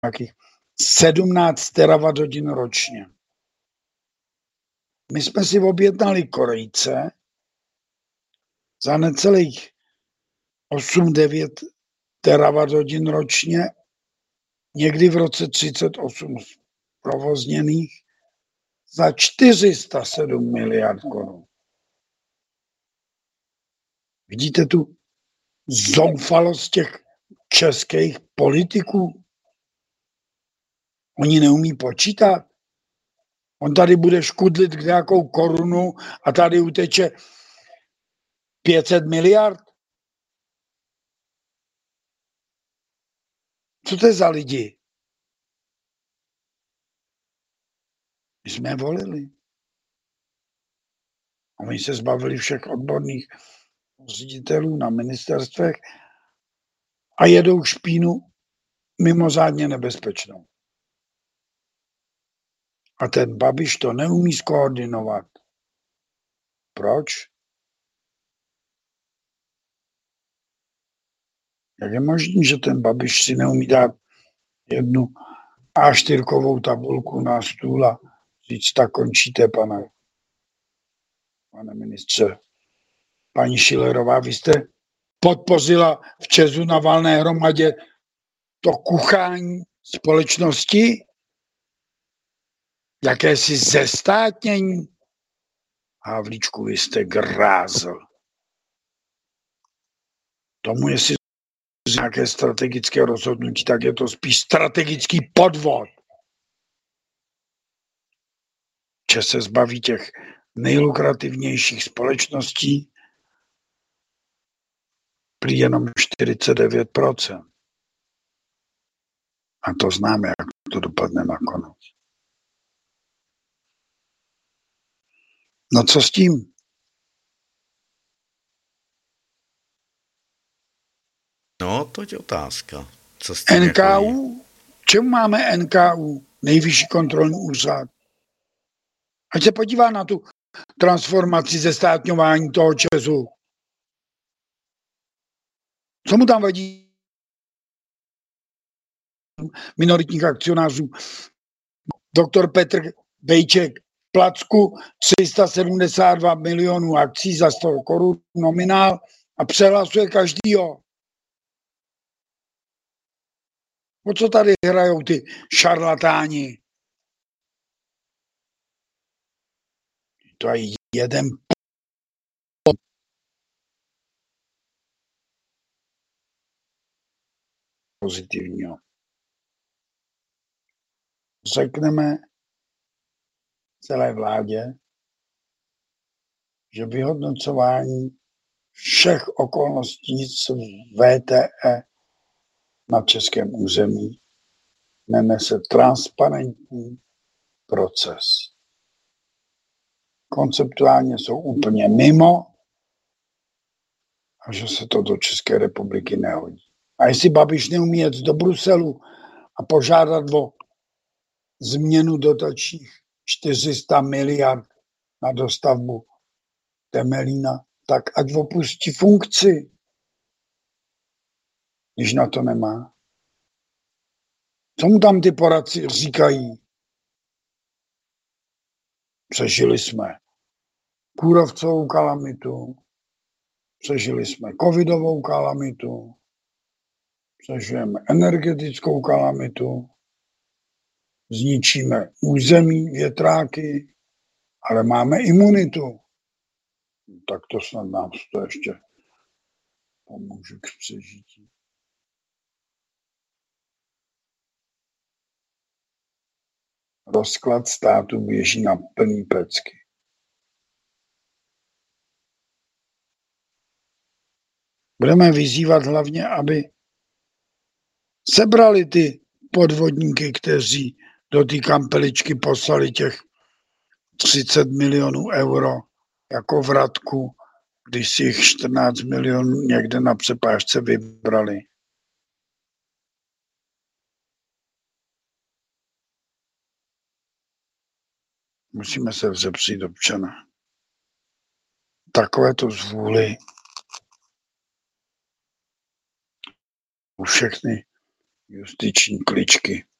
nějakých 17 terawatt-hodin ročně. My jsme si objednali Korejce za necelých 8-9 terawatt-hodin ročně, někdy v roce 38 provozněných, za 407 miliard korun. Vidíte tu zoufalost těch českých politiků? Oni neumí počítat. On tady bude škudlit nějakou korunu a tady uteče 500 miliard. Co to je za lidi? My jsme je volili. A my se zbavili všech odborných ředitelů na ministerstvech a jedou špínu mimořádně nebezpečnou. A ten Babiš to neumí skoordinovat. Proč? Jak je možné, že ten Babiš si neumí dát jednu A4kovou tabulku na stůl a říct, tak končíte, pane ministře. Paní Schillerová, vy jste podpořila v ČEZu na valné hromadě to kuchání společnosti, jakési zestátnění. Havlíčku, vy jste grázl. Tomu, jestli nějaké strategické rozhodnutí, tak je to spíš strategický podvod. Že se zbaví těch nejlukrativnějších společností prý jenom 49%. A to známe, jak to dopadne nakonec. No co s tím? No, to je otázka. Co s tím NKU? Čemu máme NKU? Nejvyšší kontrolní úřad. Ať se podívá na tu transformaci zestátňování toho ČEZu. Co mu tam vadí? Minoritních akcionářů. Doktor Petr Bejček placku 372 milionů akcí za 100 korun nominál a přehlasuje každýho. O co tady hrajou ty šarlatáni? To je jeden pozitivního. Řekneme celé vládě, že vyhodnocování všech okolností z VTE na českém území nenese transparentní proces. Konceptuálně jsou úplně mimo a že se to do České republiky nehodí. A jestli Babiš neumí jet do Bruselu a požádat o změnu dotačních 400 miliard na dostavbu Temelína, tak ať opustí funkci, když na to nemá. Co mu tam ty poradci říkají? Přežili jsme kůrovcovou kalamitu, přežili jsme covidovou kalamitu, přežijeme energetickou kalamitu, zničíme území, větráky, ale máme imunitu. Tak to snad nám to ještě pomůže k přežití. Rozklad státu běží na plný pecky. Budeme vyzývat hlavně, aby sebrali ty podvodníky, kteří do té kampeličky poslali těch 30 milionů euro jako vratku, když si jich 14 milionů někde na přepážce vybrali. Musíme se vzepřít občana. Takovéto zvůli u všechny justiční kličky.